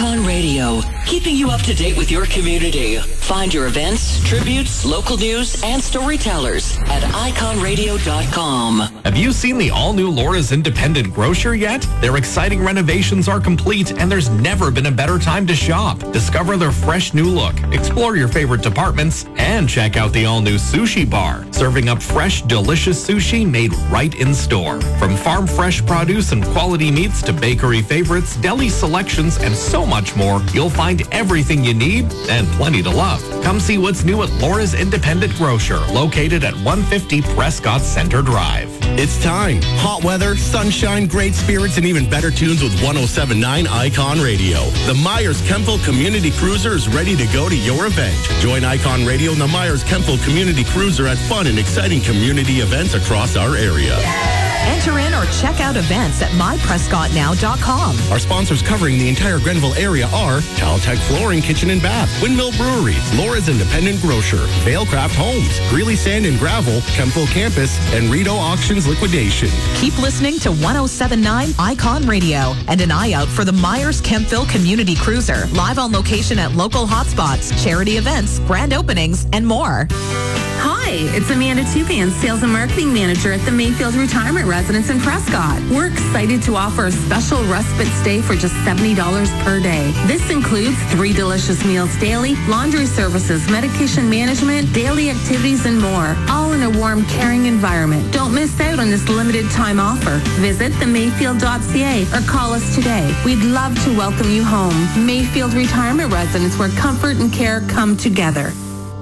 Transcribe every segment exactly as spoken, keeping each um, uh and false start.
Icon Radio, keeping you up to date with your community. Find your events, tributes, local news, and storytellers at icon radio dot com. Have you seen the all-new Laura's Independent Grocer yet? Their exciting renovations are complete, and there's never been a better time to shop. Discover their fresh new look, explore your favorite departments, and check out the all-new sushi bar, serving up fresh, delicious sushi made right in store. From farm fresh produce and quality meats to bakery favorites, deli selections, and so much more, you'll find everything you need and plenty to love. Come see what's new at Laura's Independent Grocer, located at one fifty Prescott Center Drive. It's time. Hot weather, sunshine, great spirits, and even better tunes with one oh seven point nine Icon Radio. The Myers-Kempville Community Cruiser is ready to go to your event. Join Icon Radio and the Myers-Kempville Community Cruiser at fun and exciting community events across our area. Enter in or check out events at my prescott now dot com. Our sponsors covering the entire Grenville area are Caltech Flooring, Kitchen and Bath, Windmill Brewery, Laura's Independent Grocer, Vailcraft Homes, Greeley Sand and Gravel, Kempville Campus, and Rito Auctions Liquidation. Keep listening to one oh seven point nine Icon Radio and an eye out for the Myers-Kempville Community Cruiser, live on location at local hotspots, charity events, grand openings, and more. Hi, it's Amanda Tupan, Sales and Marketing Manager at the Mayfield Retirement Residence in Prescott. We're excited to offer a special respite stay for just seventy dollars per day. This includes three delicious meals daily, laundry services, medication management, daily activities, and more, all in a warm, caring environment. Don't miss out on this limited time offer. Visit the mayfield dot c a or call us today. We'd love to welcome you home. Mayfield Retirement Residence, where comfort and care come together.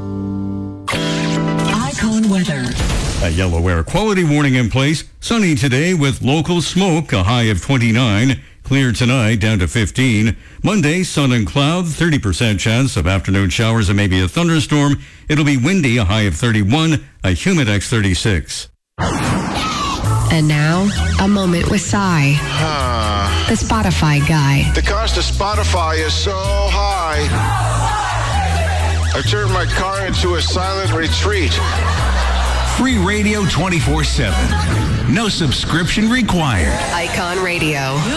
Icon Weather. A yellow air quality warning in place. Sunny today with local smoke, a high of twenty-nine. Clear tonight, down to fifteen. Monday, sun and cloud, thirty percent chance of afternoon showers and maybe a thunderstorm. It'll be windy, a high of thirty-one, a humidex thirty-six. And now, a moment with Cy, Uh, the Spotify guy. the cost of Spotify is so high. I've turned my car into a silent retreat. Free radio twenty-four seven. No subscription required. Icon Radio.